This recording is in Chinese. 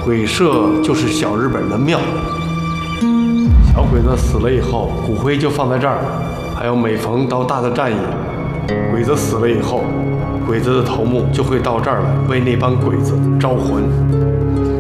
鬼社就是小日本的庙。小鬼子死了以后，骨灰就放在这儿。还有每逢到大的战役，鬼子死了以后，鬼子的头目就会到这儿来为那帮鬼子招魂。